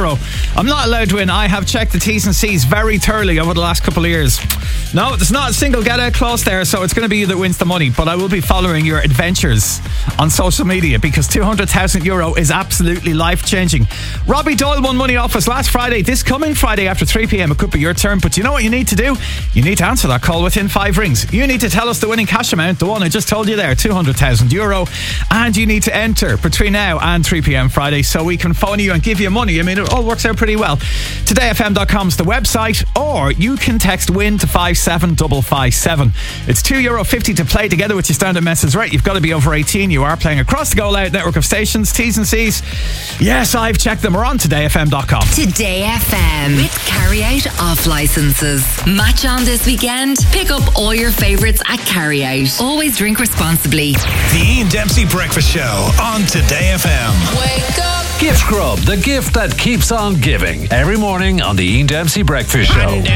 €2,000. I'm not allowed to win. I have checked the T's and C's very thoroughly over the last couple of years. No, there's not a single get out clause there, so it's going to be you that wins the money. But I will be following your adventures on social media because €200,000 is absolutely life-changing. Robbie Doyle won money off us last Friday. This coming Friday after 3 p.m, it could be your turn. But you know what you need to do? You need to answer that call within 5 rings. You need to tell us the winning cash amount, the one I just told you there, €200,000. And you need to enter between now and 3 p.m. Friday so we can phone you and give you money. I mean, it all works out pretty well. TodayFM.com is the website, or you can text WIN to 57557. It's €2.50 to play together with your standard message rate. You've got to be over 18. You are playing across the Go Loud network of stations. T's and C's, yes, I've checked them. We're on TodayFM.com. Today FM with Carry Out off licenses. Match on this weekend? Pick up all your favourites at Carry Out. Always drink responsibly. The Ian Dempsey Breakfast Show on Today FM. Wake up. Gift Grub, the gift that keeps on giving. Every morning on the Ian Dempsey Breakfast Show.